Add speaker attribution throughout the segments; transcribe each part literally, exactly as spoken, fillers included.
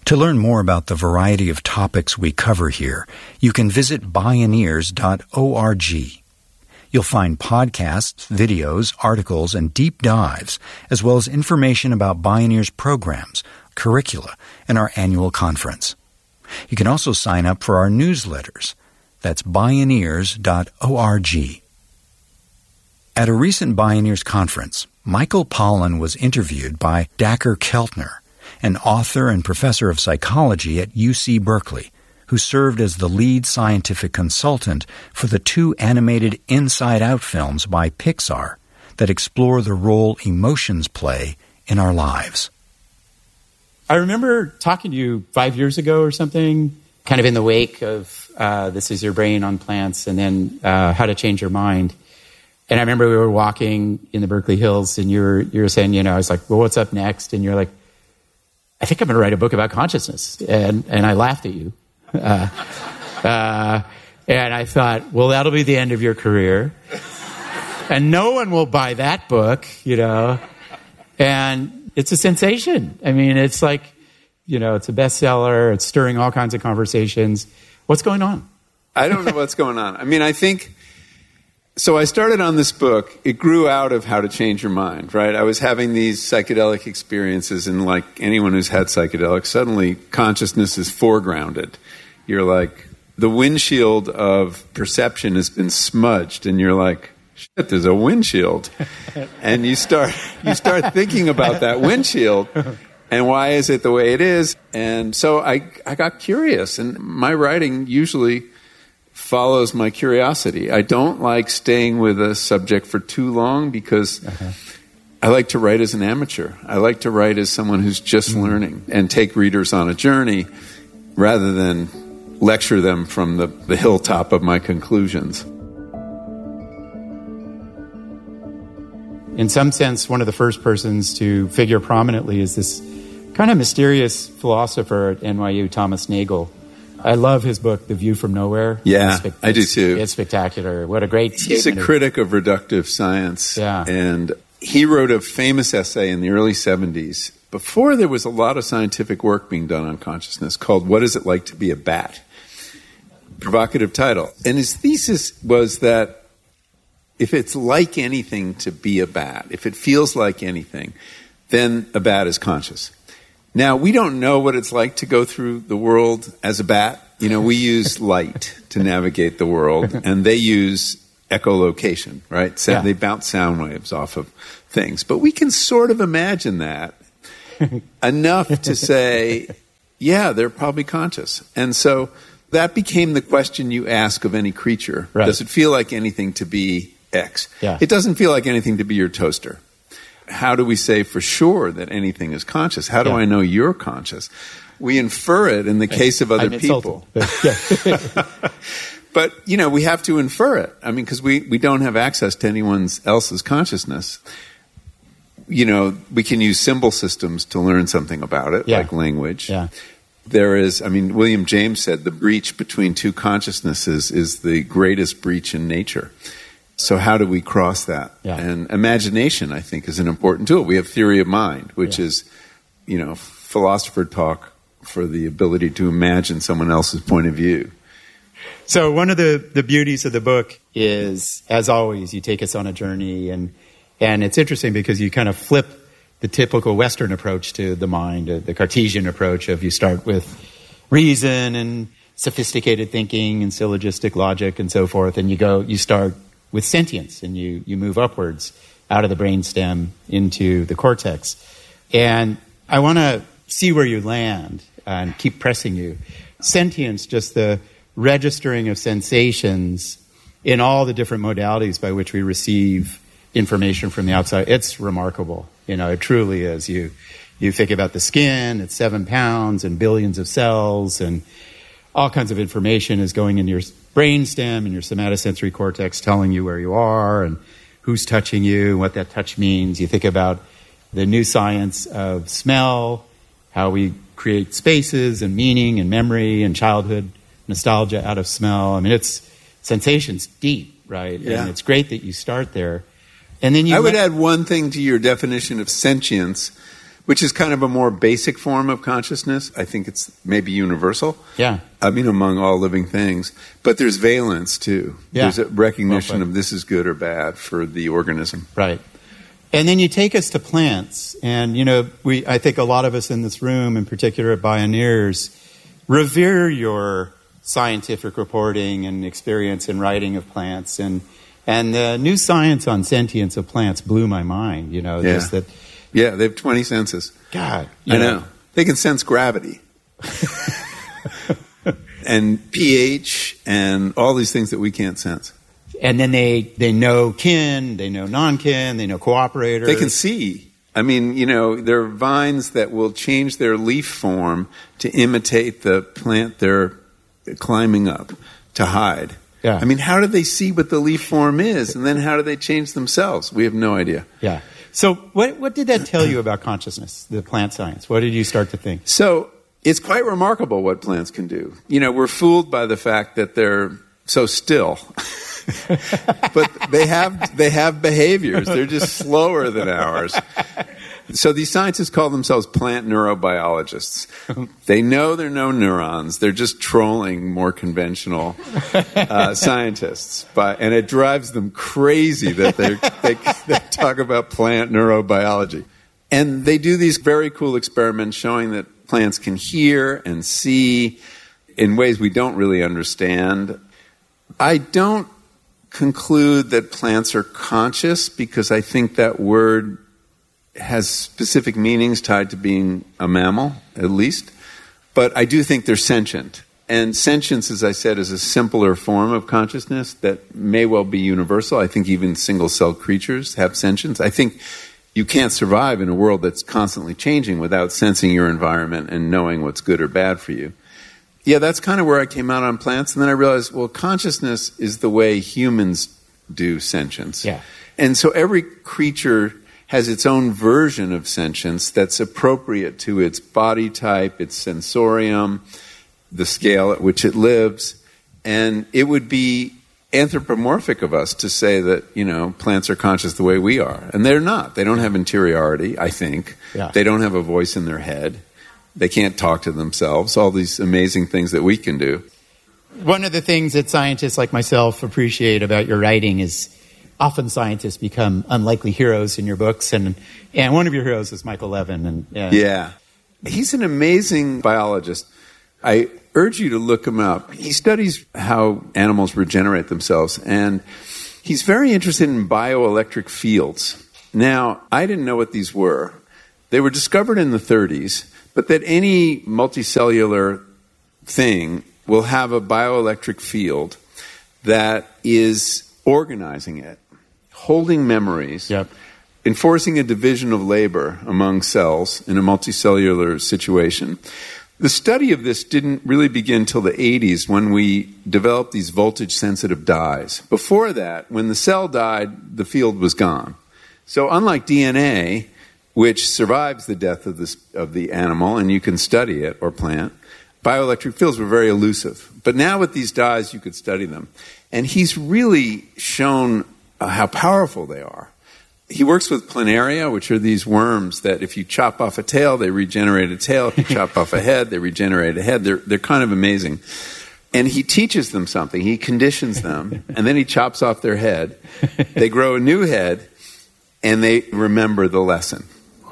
Speaker 1: To learn more about the variety of topics we cover here, you can visit bioneers dot org. You'll find podcasts, videos, articles, and deep dives, as well as information about Bioneers programs, curricula, and our annual conference. You can also sign up for our newsletters. That's bioneers dot org. At a recent Bioneers conference, Michael Pollan was interviewed by Dacher Keltner, an author and professor of psychology at U C Berkeley, who served as the lead scientific consultant for the two animated Inside Out films by Pixar that explore the role emotions play in our lives.
Speaker 2: I remember talking to you five years ago or something, kind of in the wake of uh, This Is Your Brain on Plants and then uh, How to Change Your Mind. And I remember we were walking in the Berkeley Hills and you were, you were saying, you know, I was like, well, what's up next? And you're like, I think I'm going to write a book about consciousness. And, and I laughed at you. Uh, uh, and I thought, well, that'll be the end of your career. And no one will buy that book, you know. And it's a sensation. I mean, it's like, you know, it's a bestseller. It's stirring all kinds of conversations. What's going on?
Speaker 3: I don't know what's going on. I mean, I think... So I started on this book. It grew out of How to Change Your Mind, right? I was having these psychedelic experiences, and like anyone who's had psychedelics, suddenly consciousness is foregrounded. You're like, the windshield of perception has been smudged, and you're like, shit, there's a windshield. And you start you start thinking about that windshield, and why is it the way it is? And so I, I got curious, and my writing usually follows my curiosity. I don't like staying with a subject for too long because uh-huh. I like to write as an amateur. I like to write as someone who's just mm. learning and take readers on a journey rather than lecture them from the, the hilltop of my conclusions.
Speaker 2: In some sense, one of the first persons to figure prominently is this kind of mysterious philosopher at N Y U, Thomas Nagel. I love his book, The View from Nowhere.
Speaker 3: Yeah,
Speaker 2: spe-
Speaker 3: I do too.
Speaker 2: It's spectacular. What a great
Speaker 3: He's a critic of reductive science.
Speaker 2: Yeah.
Speaker 3: And he wrote a famous essay in the early seventies, before there was a lot of scientific work being done on consciousness, called What Is It Like to Be a Bat? Provocative title. And his thesis was that if it's like anything to be a bat, if it feels like anything, then a bat is conscious. Now, we don't know what it's like to go through the world as a bat. You know, we use light to navigate the world, and they use echolocation, right? So
Speaker 2: yeah.
Speaker 3: They bounce sound waves off of things. But we can sort of imagine that enough to say, yeah, they're probably conscious. And so that became the question you ask of any creature.
Speaker 2: Right.
Speaker 3: Does it feel like anything to be X?
Speaker 2: Yeah.
Speaker 3: It doesn't feel like anything to be your toaster. How do we say for sure that anything is conscious? How do
Speaker 2: yeah.
Speaker 3: I know you're conscious? We infer it in the case of other
Speaker 2: I'm
Speaker 3: people.
Speaker 2: But, yeah.
Speaker 3: But, you know, we have to infer it. I mean, because we, we don't have access to anyone else's consciousness. You know, we can use symbol systems to learn something about it,
Speaker 2: yeah.
Speaker 3: like language.
Speaker 2: Yeah.
Speaker 3: There is, I mean, William James said the breach between two consciousnesses is the greatest breach in nature. So how do we cross that?
Speaker 2: Yeah.
Speaker 3: And imagination, I think, is an important tool. We have theory of mind, which
Speaker 2: yeah.
Speaker 3: is, you know, philosopher talk for the ability to imagine someone else's point of view.
Speaker 2: So one of the, the beauties of the book is, as always, you take us on a journey. And, and it's interesting because you kind of flip the typical Western approach to the mind, uh, the Cartesian approach of you start with reason and sophisticated thinking and syllogistic logic and so forth. And you go, you start with sentience, and you, you move upwards out of the brainstem into the cortex. And I want to see where you land and keep pressing you. Sentience, just the registering of sensations in all the different modalities by which we receive information from the outside. It's remarkable. You know, it truly is. You, you think about the skin, it's seven pounds and billions of cells, and all kinds of information is going in your brainstem and your somatosensory cortex telling you where you are and who's touching you and what that touch means. You think about the new science of smell, how we create spaces and meaning and memory and childhood nostalgia out of smell. I mean, it's sensations deep, right?
Speaker 3: Yeah.
Speaker 2: And it's great that you start there. And then you
Speaker 3: I would
Speaker 2: let-
Speaker 3: add one thing to your definition of sentience, which is kind of a more basic form of consciousness. I think it's maybe universal.
Speaker 2: Yeah.
Speaker 3: I mean, among all living things. But there's valence, too.
Speaker 2: Yeah.
Speaker 3: There's a recognition
Speaker 2: Well,
Speaker 3: of this is good or bad for the organism.
Speaker 2: Right. And then you take us to plants. And, you know, we I think a lot of us in this room, in particular at Bioneers, revere your scientific reporting and experience in writing of plants. And and the new science on sentience of plants blew my mind, you know,
Speaker 3: Yeah.
Speaker 2: just that.
Speaker 3: Yeah, they have twenty senses.
Speaker 2: God.
Speaker 3: I know. know. They can sense gravity. And pH and all these things that we can't sense.
Speaker 2: And then they, they know kin, they know non-kin, they know cooperators.
Speaker 3: They can see. I mean, you know, there are vines that will change their leaf form to imitate the plant they're climbing up to hide.
Speaker 2: Yeah.
Speaker 3: I mean, how do they see what the leaf form is? And then how do they change themselves? We have no idea.
Speaker 2: Yeah. So what what did that tell you about consciousness, the plant science? What did you start to think?
Speaker 3: So it's quite remarkable what plants can do. You know, we're fooled by the fact that they're so still. But they have they have behaviors. They're just slower than ours. So these scientists call themselves plant neurobiologists. They know there are no neurons. They're just trolling more conventional uh, scientists. But, and it drives them crazy that they they talk about plant neurobiology. And they do these very cool experiments showing that plants can hear and see in ways we don't really understand. I don't conclude that plants are conscious because I think that word has specific meanings tied to being a mammal, at least. But I do think they're sentient. And sentience, as I said, is a simpler form of consciousness that may well be universal. I think even single-celled creatures have sentience. I think you can't survive in a world that's constantly changing without sensing your environment and knowing what's good or bad for you. Yeah, that's kind of where I came out on plants. And then I realized, well, consciousness is the way humans do sentience.
Speaker 2: Yeah.
Speaker 3: And so every creature has its own version of sentience that's appropriate to its body type, its sensorium, the scale at which it lives. And it would be anthropomorphic of us to say that, you know, plants are conscious the way we are. And they're not. They don't have interiority, I think.
Speaker 2: Yeah.
Speaker 3: They don't have a voice in their head. They can't talk to themselves. All these amazing things that we can do.
Speaker 2: One of the things that scientists like myself appreciate about your writing is often scientists become unlikely heroes in your books, and and one of your heroes is Michael Levin. And, and
Speaker 3: yeah, he's an amazing biologist. I urge you to look him up. He studies how animals regenerate themselves, and he's very interested in bioelectric fields. Now, I didn't know what these were. They were discovered in the thirties, but that any multicellular thing will have a bioelectric field that is organizing it, holding memories,
Speaker 2: Yep.
Speaker 3: enforcing a division of labor among cells in a multicellular situation. The study of this didn't really begin until the eighties when we developed these voltage-sensitive dyes. Before that, when the cell died, the field was gone. So unlike D N A, which survives the death of, this, of the animal, and you can study it, or plant, bioelectric fields were very elusive. But now with these dyes, you could study them. And he's really shown uh, how powerful they are. He works with planaria, which are these worms that if you chop off a tail, they regenerate a tail. If you chop off a head, they regenerate a head. They're, they're kind of amazing. And he teaches them something. He conditions them, and then he chops off their head. They grow a new head, and they remember the lesson.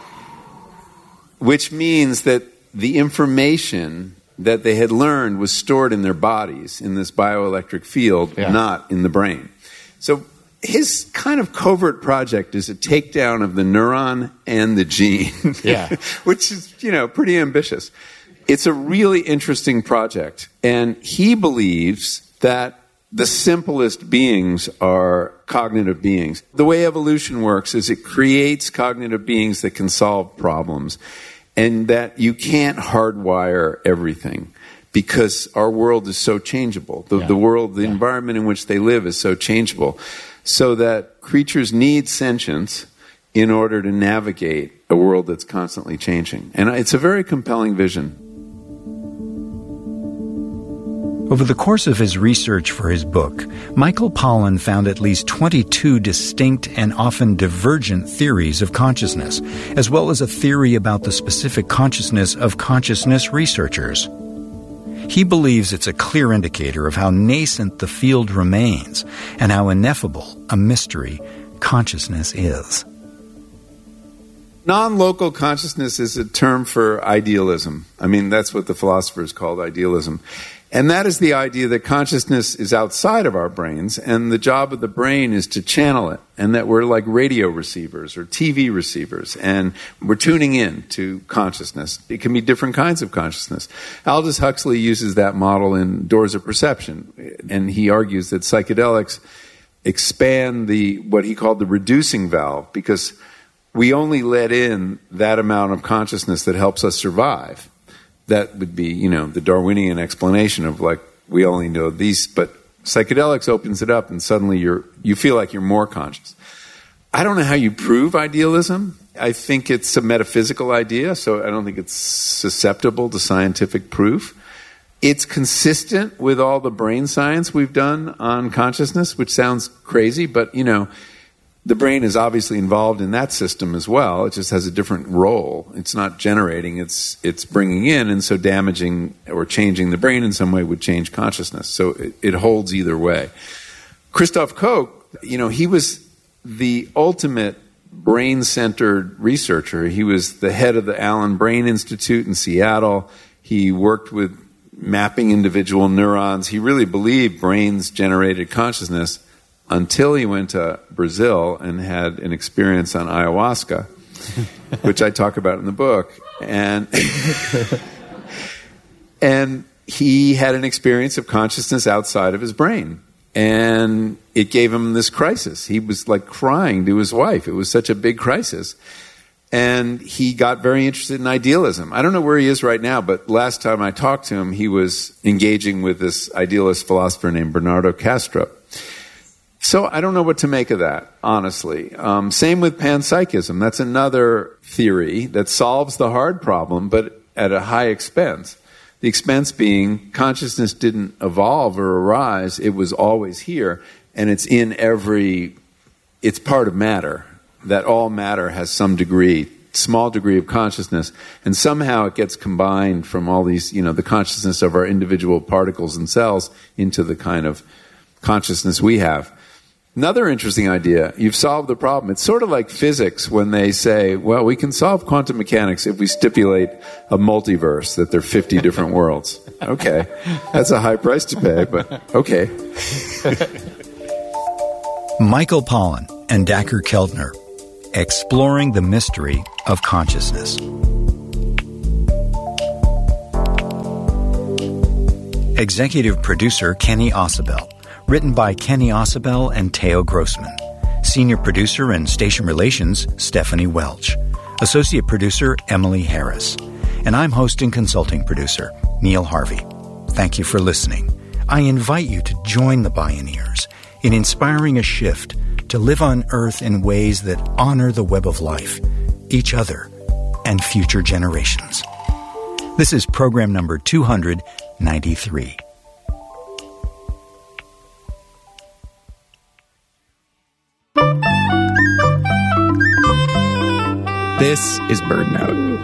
Speaker 3: Which means that the information that they had learned was stored in their bodies, in this bioelectric field,
Speaker 2: Yeah.
Speaker 3: not in the brain. So his kind of covert project is a takedown of the neuron and the gene,
Speaker 2: Yeah.
Speaker 3: which is, you know, pretty ambitious. It's a really interesting project. And he believes that the simplest beings are cognitive beings. The way evolution works is it creates cognitive beings that can solve problems, and that you can't hardwire everything because our world is so changeable. The,
Speaker 2: Yeah.
Speaker 3: the world, the
Speaker 2: Yeah.
Speaker 3: environment in which they live is so changeable. So that creatures need sentience in order to navigate a world that's constantly changing. And it's a very compelling vision.
Speaker 1: Over the course of his research for his book, Michael Pollan found at least twenty-two distinct and often divergent theories of consciousness, as well as a theory about the specific consciousness of consciousness researchers. He believes it's a clear indicator of how nascent the field remains and how ineffable a mystery consciousness is.
Speaker 3: Non-local consciousness is a term for idealism. I mean, that's what the philosophers called idealism. And that is the idea that consciousness is outside of our brains, and the job of the brain is to channel it, and that we're like radio receivers or T V receivers, and we're tuning in to consciousness. It can be different kinds of consciousness. Aldous Huxley uses that model in Doors of Perception, and he argues that psychedelics expand the what he called the reducing valve, because we only let in that amount of consciousness that helps us survive. That would be, you know, the Darwinian explanation of like, we only know these, but psychedelics opens it up and suddenly you're, you feel like you're more conscious. I don't know how you prove idealism. I think it's a metaphysical idea, so I don't think it's susceptible to scientific proof. It's consistent with all the brain science we've done on consciousness, which sounds crazy, but, you know, the brain is obviously involved in that system as well. It just has a different role. It's not generating, it's it's bringing in, and so damaging or changing the brain in some way would change consciousness. So it, it holds either way. Christoph Koch, you know, he was the ultimate brain-centered researcher. He was the head of the Allen Brain Institute in Seattle. He worked with mapping individual neurons. He really believed brains generated consciousness, until he went to Brazil and had an experience on ayahuasca, which I talk about in the book. And and he had an experience of consciousness outside of his brain. And it gave him this crisis. He was like crying to his wife. It was such a big crisis. And he got very interested in idealism. I don't know where he is right now, but last time I talked to him, he was engaging with this idealist philosopher named Bernardo Kastrup. So I don't know what to make of that, honestly. Um, same with panpsychism. That's another theory that solves the hard problem, but at a high expense. The expense being consciousness didn't evolve or arise. It was always here, and it's in every... It's part of matter, that all matter has some degree, small degree of consciousness, and somehow it gets combined from all these, you know, the consciousness of our individual particles and cells into the kind of consciousness we have. Another interesting idea, you've solved the problem. It's sort of like physics when they say, well, we can solve quantum mechanics if we stipulate a multiverse, that there are fifty different worlds. Okay, that's a high price to pay, but okay.
Speaker 1: Michael Pollan and Dacher Keltner, exploring the mystery of consciousness. Executive producer Kenny Ausubel. Written by Kenny Ausubel and Theo Grossman. Senior producer and station relations, Stephanie Welch. Associate producer, Emily Harris. And I'm host and consulting producer, Neil Harvey. Thank you for listening. I invite you to join the Bioneers in inspiring a shift to live on Earth in ways that honor the web of life, each other, and future generations. This is program number two hundred ninety-three.
Speaker 4: This is BirdNote.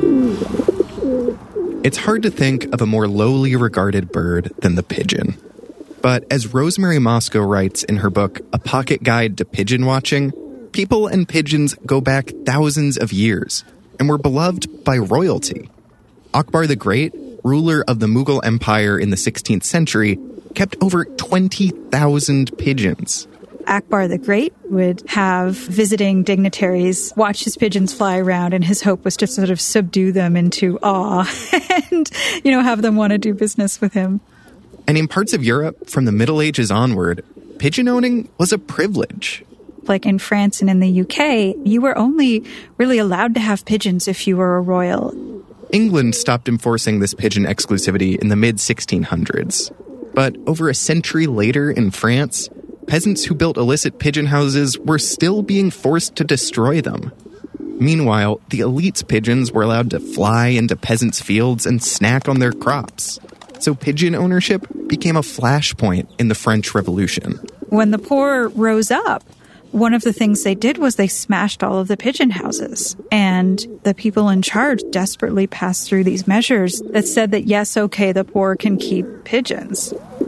Speaker 4: It's hard to think of a more lowly regarded bird than the pigeon. But as Rosemary Moscow writes in her book, A Pocket Guide to Pigeon Watching, people and pigeons go back thousands of years and were beloved by royalty. Akbar the Great, ruler of the Mughal Empire in the sixteenth century, kept over twenty thousand pigeons.
Speaker 5: Akbar the Great would have visiting dignitaries watch his pigeons fly around, and his hope was to sort of subdue them into awe and, you know, have them want to do business with him.
Speaker 4: And in parts of Europe, from the Middle Ages onward, pigeon owning was a privilege.
Speaker 5: Like in France and in the U K, you were only really allowed to have pigeons if you were a royal.
Speaker 4: England stopped enforcing this pigeon exclusivity in the mid sixteen hundreds. But over a century later in France, peasants who built illicit pigeon houses were still being forced to destroy them. Meanwhile, the elite's pigeons were allowed to fly into peasants' fields and snack on their crops. So pigeon ownership became a flashpoint in the French Revolution.
Speaker 5: When the poor rose up, one of the things they did was they smashed all of the pigeon houses. And the people in charge desperately passed through these measures that said that, yes, okay, the poor can keep pigeons.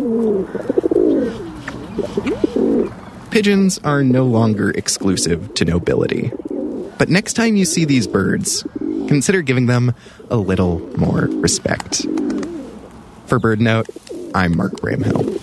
Speaker 4: Pigeons are no longer exclusive to nobility. But next time you see these birds, consider giving them a little more respect. For BirdNote, I'm Mark Bramhill.